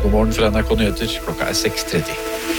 God morgen fra NRK Nyheter, klokka 6:30.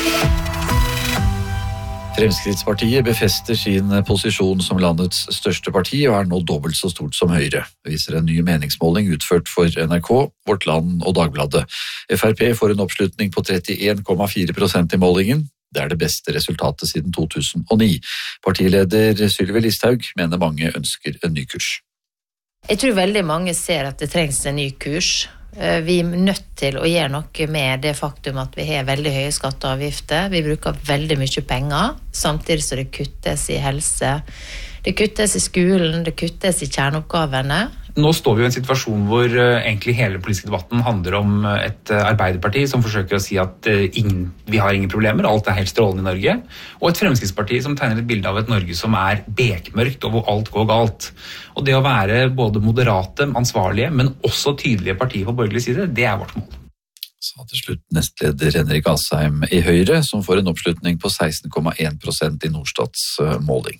Fremskrittspartiet befester sin posisjon som landets største parti og nå dobbelt så stort som Høyre. Det viser en ny meningsmåling utført for NRK, Vårt Land og Dagbladet. FrP får en oppslutning på 31,4% i målingen. Det det beste resultatet siden 2009. Partileder Sylvi Listhaug mener mange ønsker en ny kurs. Jeg tror veldig mange ser at det trengs en ny kurs. Vi nødt til å gjøre noe med det faktum at vi har veldig høye skatter og avgifter. Vi bruker veldig mye penger, samtidig som det kuttes i helse. Det kuttes i skolen, det kuttes i kjerneoppgavene. Nå står vi i en situasjon hvor egentlig hele politiske debatten handler om et Arbeiderparti som forsøker å si at vi har ingen problemer, alt helt strålende i Norge, og et Fremskrittsparti som tegner et bilde av et Norge som bekmørkt og hvor alt går galt. Og det å være både moderate, ansvarlige, men også tydelige partier på borgerlig side, det vårt mål. Så til slutt nestleder Henrik Asheim i Høyre, som får en oppslutning på 16,1% i Norstats måling.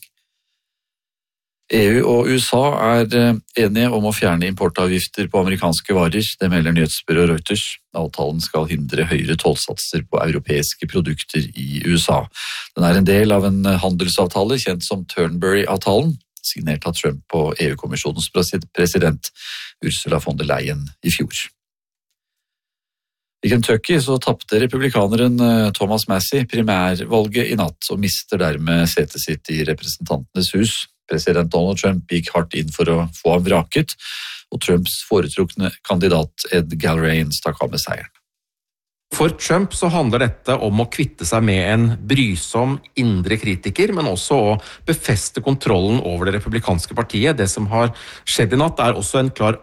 EU og USA enige om å fjerne importavgifter på amerikanske varer, det melder nyhetsbyrået Reuters. Avtalen skal hindre høyere tollsatser på europeiske produkter i USA. Den en del av en handelsavtale kjent som Turnberry-avtalen, signert av Trump og EU-kommisjonens president Ursula von der Leyen i fjor. I Kentucky så tappte republikaneren Thomas Massie primærvalget i natt og mister dermed setet sitt i representantenes hus. President Donald Trump gikk hardt inn for å få ham vraket, og Trumps foretrukne kandidat Ed Galbraith stakk av med seieren. For Trump så handler dette om å kvitte seg med en brysom indre kritiker, men også å befeste kontrollen over det republikanske partiet. Det som har skjedd i natt også en klar